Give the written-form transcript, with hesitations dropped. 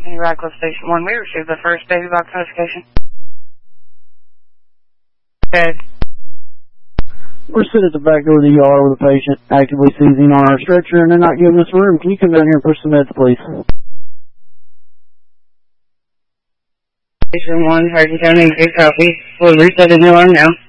Radcliffe Station 1, we received the first baby box notification. Good. We're sitting at the back door of the ER with a patient actively seizing on our stretcher and they're not giving us room. Can you come down here and push some meds, please? Station 1, Hurricane County, 6 copy. We'll reset the new alarm now.